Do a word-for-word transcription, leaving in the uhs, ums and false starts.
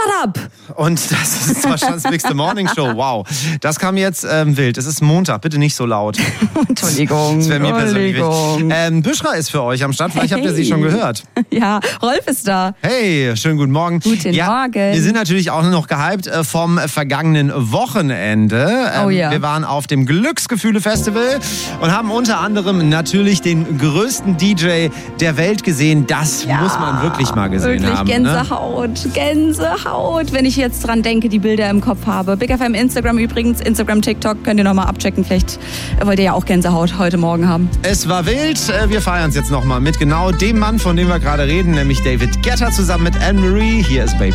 Shut up! Und das ist Deutschlands Big Morning Show. Wow. Das kam jetzt ähm, wild. Es ist Montag. Bitte nicht so laut. Entschuldigung. Das wäre mir persönlich wichtig. Ähm, Büschra ist für euch am Start. Vielleicht habt ihr sie schon gehört. Ja, Rolf ist da. Hey, schönen guten Morgen. Guten ja, Morgen. Wir sind natürlich auch noch gehypt äh, vom vergangenen Wochenende. Ähm, oh ja. Wir waren auf dem Glücksgefühle-Festival und haben unter anderem natürlich den größten D J der Welt gesehen. Das ja, muss man wirklich mal gesehen wirklich haben. Gänsehaut, ne? Gänsehaut, wenn ich jetzt dran denke, die Bilder im Kopf habe. Big F M Instagram übrigens, Instagram, TikTok, könnt ihr nochmal abchecken. Vielleicht wollt ihr ja auch Gänsehaut heute Morgen haben. Es war wild. Wir feiern es jetzt nochmal mit genau dem Mann, von dem wir gerade reden, nämlich David Guetta zusammen mit Anne-Marie. Hier ist Baby.